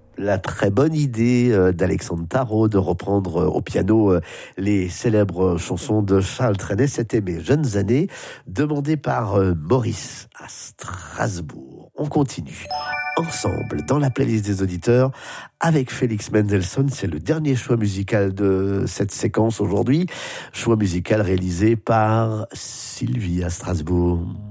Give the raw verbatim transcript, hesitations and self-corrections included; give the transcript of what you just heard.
La très bonne idée euh, d'Alexandre Tarot de reprendre euh, au piano euh, les célèbres chansons de Charles Trenet, c'était Mes jeunes années, demandé par euh, Maurice à Strasbourg. On continue ensemble dans la playlist des auditeurs avec Félix Mendelssohn. C'est le dernier choix musical de cette séquence aujourd'hui. Choix musical réalisé par Sylvie à Strasbourg.